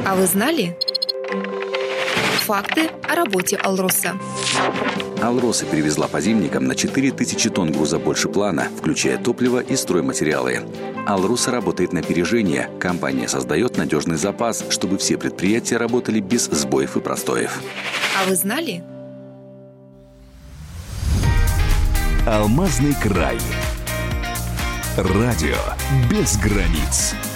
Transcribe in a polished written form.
А вы знали? Факты о работе «Алроса». «Алроса» перевезла по зимникам на 4000 тонн груза больше плана, включая топливо и стройматериалы. «Алроса» работает на опережение. Компания создает надежный запас, чтобы все предприятия работали без сбоев и простоев. А вы знали? «Алмазный край». Радио без границ.